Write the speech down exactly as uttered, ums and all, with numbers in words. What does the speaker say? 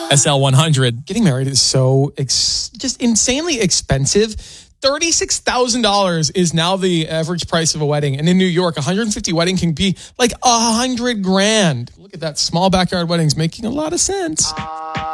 S L one hundred. Getting married is so ex- just insanely expensive. thirty-six thousand dollars is now the average price of a wedding. And in New York, one hundred fifty wedding can be like one hundred grand. Look at that. Small backyard weddings making a lot of sense.